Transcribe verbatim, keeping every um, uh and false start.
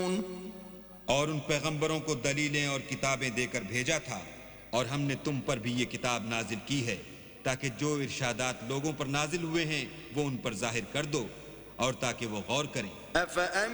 और उन पैगंबरों को दलीलें और किताबें देकर भेजा था, और हमने तुम पर भी ये किताब नाजिल की है ताकि जो इरशादात लोगों पर नाजिल हुए हैं वो उन पर जाहिर कर दो, और ताकि वो गौर करें।